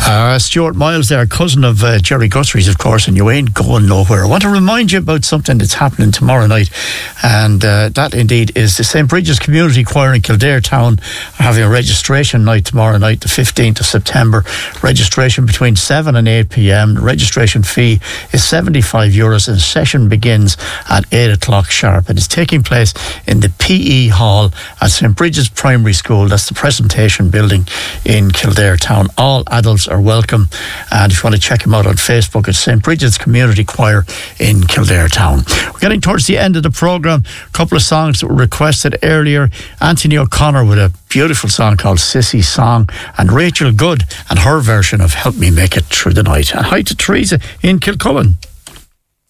Stuart Miles there, cousin of Jerry Guthrie's, of course, and you ain't going nowhere. I want to remind you about something that's happening tomorrow night, and that indeed is the St. Bridget's Community Choir in Kildare Town are having a registration night tomorrow night, the 15th of September. Registration between 7 and 8 p.m. The registration fee is €75 and session begins at 8 o'clock sharp. It is taking place in the PE Hall at St. Bridget's Primary School. That's the presentation building in Kildare Town. All adults are welcome, and if you want to check them out on Facebook, it's St. Bridget's Community Choir in Kildare Town. We're getting towards the end of the programme. A couple of songs that were requested earlier. Anthony O'Connor with a beautiful song called Sissy's Song, and Rachel Good and her version of Help Me Make It Through the Night. And hi to Teresa in Kilcullen.